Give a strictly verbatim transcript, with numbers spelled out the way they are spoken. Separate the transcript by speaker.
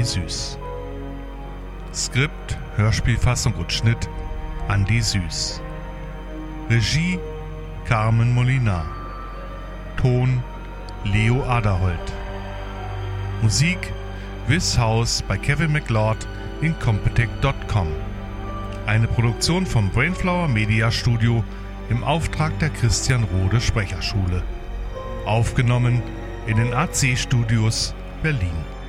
Speaker 1: Andi Süß. Skript, Hörspielfassung und Schnitt Andi Süß. Regie Carmen Molinar. Ton Leo Aderholt. Musik This House bei Kevin MacLeod in Compotech Punkt com. Eine Produktion vom Brainflower Media Studio im Auftrag der Christian Rode Sprecherschule. Aufgenommen in den A C Studios Berlin.